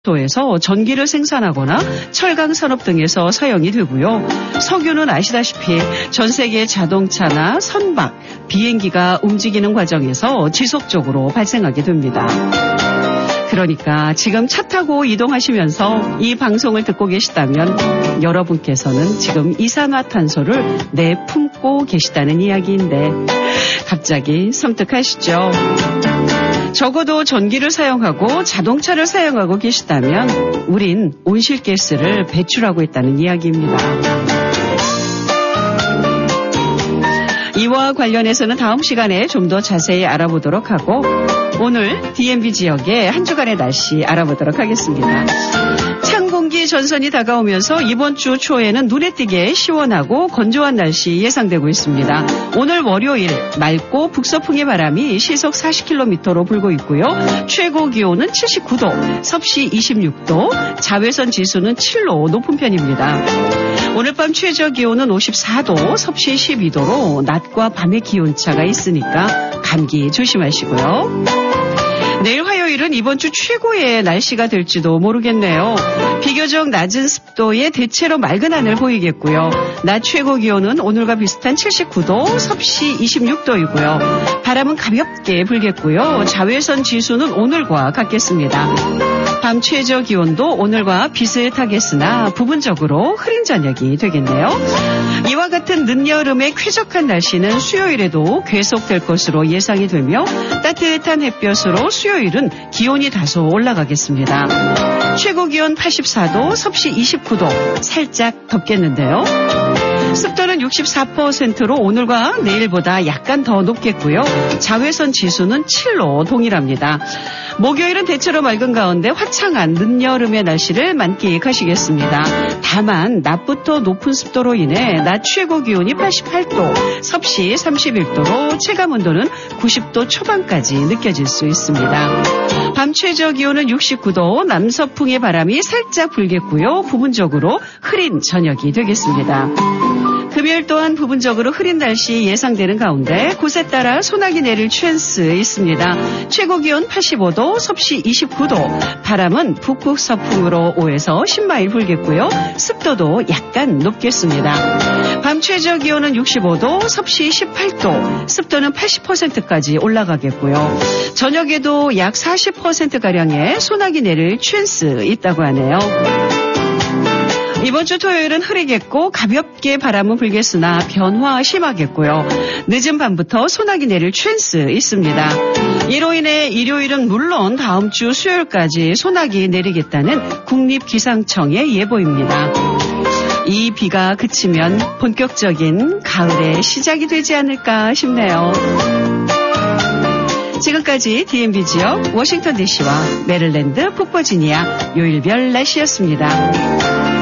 도에서 전기를 생산하거나 철강 산업 등에서 사용이 되고요. 석유는 아시다시피 전 세계 자동차나 선박, 비행기가 움직이는 과정에서 지속적으로 발생하게 됩니다. 그러니까 지금 차 타고 이동하시면서 이 방송을 듣고 계시다면 여러분께서는 지금 이산화탄소를 내품고 계시다는 이야기인데 갑자기 섬뜩하시죠? 적어도 전기를 사용하고 자동차를 사용하고 계시다면 우린 온실가스를 배출하고 있다는 이야기입니다. 이와 관련해서는 다음 시간에 좀 더 자세히 알아보도록 하고 오늘 DMB 지역의 한 주간의 날씨 알아보도록 하겠습니다. 찬 공기 전선이 다가오면서 이번 주 초에는 눈에 띄게 시원하고 건조한 날씨 예상되고 있습니다. 오늘 월요일 맑고 북서풍의 바람이 시속 40km로 불고 있고요. 최고 기온은 79도, 섭씨 26도, 자외선 지수는 7로 높은 편입니다. 오늘 밤 최저 기온은 54도, 섭씨 12도로 낮과 밤의 기온차가 있으니까 감기 조심하시고요. 내일 화요일은 이번 주 최고의 날씨가 될지도 모르겠네요. 비교적 낮은 습도에 대체로 맑은 하늘 보이겠고요. 낮 최고 기온은 오늘과 비슷한 79도, 섭씨 26도이고요. 바람은 가볍게 불겠고요. 자외선 지수는 오늘과 같겠습니다. 밤 최저 기온도 오늘과 비슷하겠으나 부분적으로 흐린 저녁이 되겠네요. 이와 같은 늦여름의 쾌적한 날씨는 수요일에도 계속될 것으로 예상이 되며 따뜻한 햇볕으로 수요일은 기온이 다소 올라가겠습니다. 최고 기온 84도, 섭씨 29도, 살짝 덥겠는데요. 습도는 64%로 오늘과 내일보다 약간 더 높겠고요. 자외선 지수는 7로 동일합니다. 목요일은 대체로 맑은 가운데 화창한 늦여름의 날씨를 만끽하시겠습니다. 다만 낮부터 높은 습도로 인해 낮 최고 기온이 88도, 섭씨 31도로 체감온도는 90도 초반까지 느껴질 수 있습니다. 밤 최저 기온은 69도, 남서풍의 바람이 살짝 불겠고요. 부분적으로 흐린 저녁이 되겠습니다. 금요일 또한 부분적으로 흐린 날씨 예상되는 가운데 곳에 따라 소나기 내릴 찬스 있습니다. 최고 기온 85도, 섭씨 29도, 바람은 북북서풍으로 5에서 10마일 불겠고요. 습도도 약간 높겠습니다. 밤 최저 기온은 65도, 섭씨 18도, 습도는 80%까지 올라가겠고요. 저녁에도 약 40%가량의 소나기 내릴 찬스 있다고 하네요. 이번 주 토요일은 흐리겠고 가볍게 바람은 불겠으나 변화 심하겠고요. 늦은 밤부터 소나기 내릴 찬스 있습니다. 이로 인해 일요일은 물론 다음 주 수요일까지 소나기 내리겠다는 국립기상청의 예보입니다. 이 비가 그치면 본격적인 가을의 시작이 되지 않을까 싶네요. 지금까지 DMB 지역 워싱턴 DC와 메릴랜드 북버지니아 요일별 날씨였습니다.